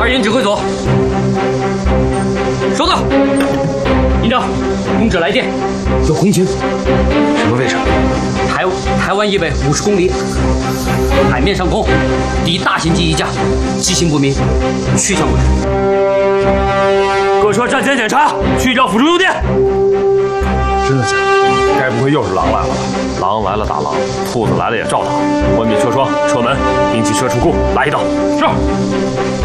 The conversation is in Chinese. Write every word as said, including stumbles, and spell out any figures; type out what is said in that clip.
二营指挥所，收到。营长，公旨来电，有红军。 什么位置？ 台台湾以北五十公里，海面上空，敌大型机一架，机型不明，去向不知。 各车战前检查，去掉辅助用电。 真的假的？该不会又是狼来了吧？ 狼来了打狼，兔子来了也照打。关闭车窗、车门，并起车出库，来一道。 是。